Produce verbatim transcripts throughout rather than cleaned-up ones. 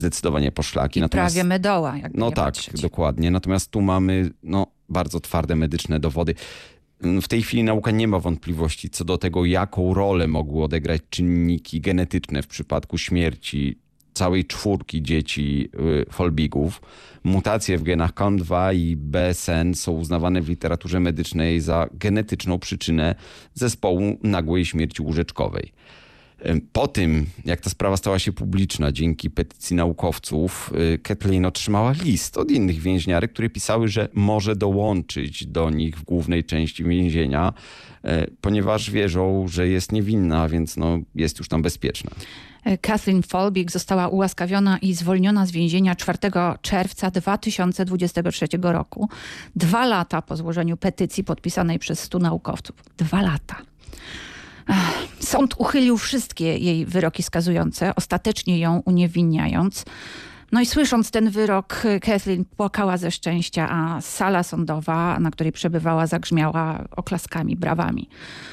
zdecydowanie poszlaki. I Natomiast, prawie medoła, jakby No nie tak, patrzeć. dokładnie. Natomiast tu mamy no, bardzo twarde medyczne dowody. W tej chwili nauka nie ma wątpliwości co do tego, jaką rolę mogły odegrać czynniki genetyczne w przypadku śmierci całej czwórki dzieci Folbigów. Mutacje w genach K A M dwa i B S N są uznawane w literaturze medycznej za genetyczną przyczynę zespołu nagłej śmierci łóżeczkowej. Po tym, jak ta sprawa stała się publiczna dzięki petycji naukowców, Kathleen otrzymała list od innych więźniarek, które pisały, że może dołączyć do nich w głównej części więzienia, ponieważ wierzą, że jest niewinna, więc no, jest już tam bezpieczna. Kathleen Folbig została ułaskawiona i zwolniona z więzienia czwartego czerwca dwa tysiące dwudziestego trzeciego roku. Dwa lata po złożeniu petycji podpisanej przez stu naukowców. Dwa lata. Sąd uchylił wszystkie jej wyroki skazujące, ostatecznie ją uniewinniając. No i słysząc ten wyrok, Kathleen płakała ze szczęścia, a sala sądowa, na której przebywała, zagrzmiała oklaskami, brawami.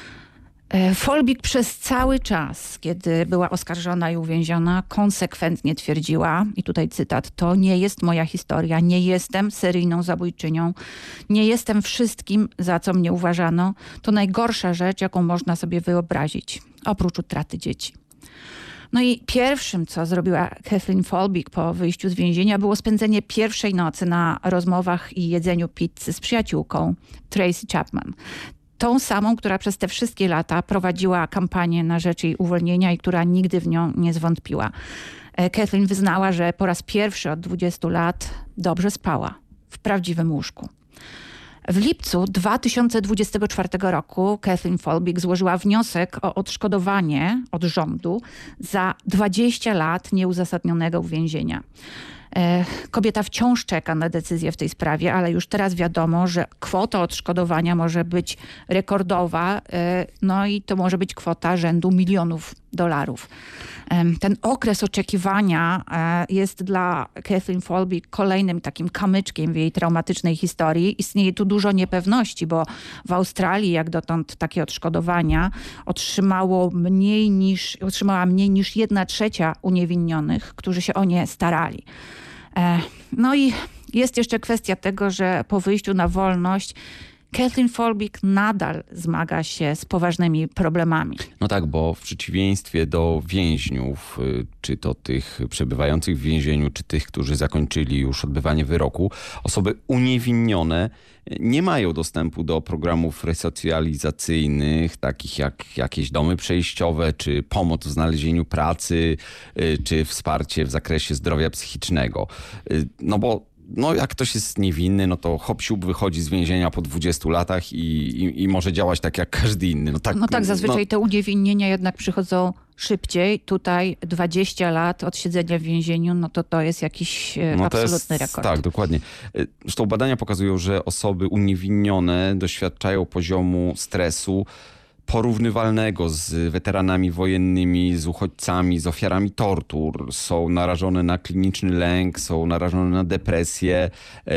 Folbig przez cały czas, kiedy była oskarżona i uwięziona, konsekwentnie twierdziła, i tutaj cytat, to nie jest moja historia, nie jestem seryjną zabójczynią, nie jestem wszystkim, za co mnie uważano. To najgorsza rzecz, jaką można sobie wyobrazić, oprócz utraty dzieci. No i pierwszym, co zrobiła Kathleen Folbig po wyjściu z więzienia, było spędzenie pierwszej nocy na rozmowach i jedzeniu pizzy z przyjaciółką Tracy Chapman. Tą samą, która przez te wszystkie lata prowadziła kampanię na rzecz jej uwolnienia i która nigdy w nią nie zwątpiła. Kathleen wyznała, że po raz pierwszy od dwudziestu lat dobrze spała w prawdziwym łóżku. W lipcu dwa tysiące dwudziestego czwartego roku Kathleen Folbig złożyła wniosek o odszkodowanie od rządu za dwadzieścia lat nieuzasadnionego uwięzienia. Kobieta wciąż czeka na decyzję w tej sprawie, ale już teraz wiadomo, że kwota odszkodowania może być rekordowa, no i to może być kwota rzędu milionów dolarów. Ten okres oczekiwania jest dla Kathleen Folbig kolejnym takim kamyczkiem w jej traumatycznej historii. Istnieje tu dużo niepewności, bo w Australii jak dotąd takie odszkodowania otrzymało mniej niż, otrzymała mniej niż jedna trzecia uniewinnionych, którzy się o nie starali. No i jest jeszcze kwestia tego, że po wyjściu na wolność Kathleen Folbig nadal zmaga się z poważnymi problemami. No tak, bo w przeciwieństwie do więźniów, czy to tych przebywających w więzieniu, czy tych, którzy zakończyli już odbywanie wyroku, osoby uniewinnione nie mają dostępu do programów resocjalizacyjnych, takich jak jakieś domy przejściowe, czy pomoc w znalezieniu pracy, czy wsparcie w zakresie zdrowia psychicznego. No bo no jak ktoś jest niewinny, no to hop siup wychodzi z więzienia po dwudziestu latach i, i, i może działać tak jak każdy inny. No tak, no tak zazwyczaj no, te uniewinnienia jednak przychodzą szybciej. Tutaj dwadzieścia lat od siedzenia w więzieniu, no to to jest jakiś no absolutny to jest, rekord. Tak, dokładnie. Zresztą badania pokazują, że osoby uniewinnione doświadczają poziomu stresu porównywalnego z weteranami wojennymi, z uchodźcami, z ofiarami tortur. Są narażone na kliniczny lęk, są narażone na depresję,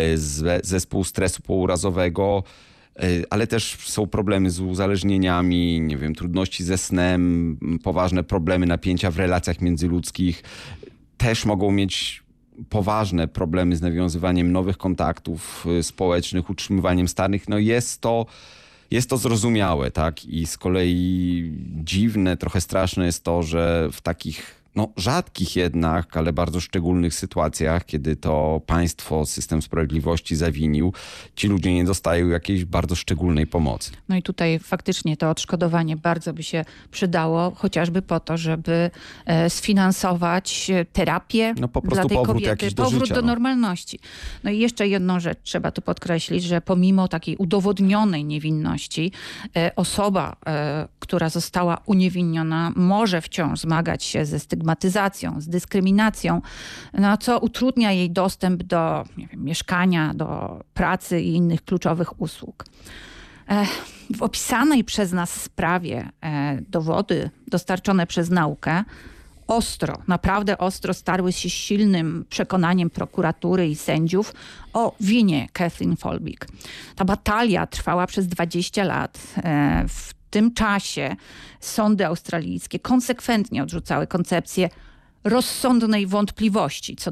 zespół stresu pourazowego, ale też są problemy z uzależnieniami, nie wiem, trudności ze snem, poważne problemy, napięcia w relacjach międzyludzkich. Też mogą mieć poważne problemy z nawiązywaniem nowych kontaktów społecznych, utrzymywaniem starych. No jest to Jest to zrozumiałe, tak? I z kolei dziwne, trochę straszne jest to, że w takich no, rzadkich jednak, ale bardzo szczególnych sytuacjach, kiedy to państwo, system sprawiedliwości zawinił, ci ludzie nie dostają jakiejś bardzo szczególnej pomocy. No i tutaj faktycznie to odszkodowanie bardzo by się przydało, chociażby po to, żeby sfinansować terapię no, po prostu dla tej powrót kobiety, jakiś do powrót życia, do no. normalności. No i jeszcze jedną rzecz trzeba tu podkreślić, że pomimo takiej udowodnionej niewinności, osoba, która została uniewinniona, może wciąż zmagać się ze stygmatyzacją, z dyskryminacją, no, co utrudnia jej dostęp do nie wiem, mieszkania, do pracy i innych kluczowych usług. W opisanej przez nas sprawie dowody dostarczone przez naukę ostro, naprawdę ostro starły się silnym przekonaniem prokuratury i sędziów o winie Kathleen Folbig. Ta batalia trwała przez dwadzieścia lat. W tym czasie sądy australijskie konsekwentnie odrzucały koncepcję rozsądnej wątpliwości co